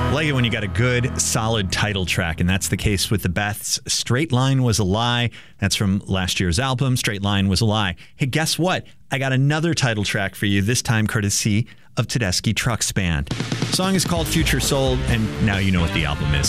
I like it when you got a good, solid title track, and that's the case with the Beths. Straight Line Was a Lie. That's from last year's album, Straight Line Was a Lie. Hey, guess what? I got another title track for you, this time courtesy of Tedeschi Trucks Band. The song is called Future Soul, and now you know what the album is.